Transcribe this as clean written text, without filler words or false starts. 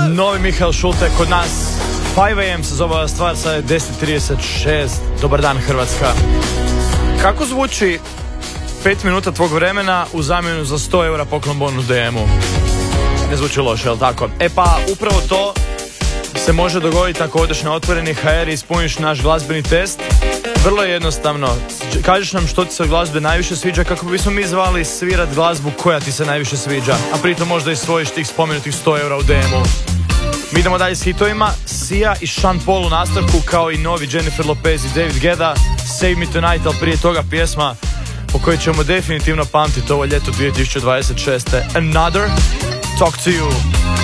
Novi Mihael Schulte kod nas. 5 AM se zove ova stvar, sad je 10:36. Dobar dan Hrvatska. Kako zvuči 5 minuta tvog vremena u zamjenu za 100 eura poklon bon u DM-u? Ne zvuči loše, jel tako? E pa, upravo to se može dogoditi ako odeš na otvoreni HR i ispuniš naš glazbeni test. Vrlo je jednostavno. Kažeš nam što ti se od glazbe najviše sviđa kako bismo mi zvali svirat glazbu koja ti se najviše sviđa, a pritom možda i svojiš tih spomenutih 100 eura u DM-u. Mi idemo dalje s hitovima. Sia i Sean Paul u nastavku, kao i novi Jennifer Lopez i David Guetta, Save Me Tonight, ali prije toga pjesma po kojoj ćemo definitivno pamtiti ovo ljeto 2026. Another, Talk to You.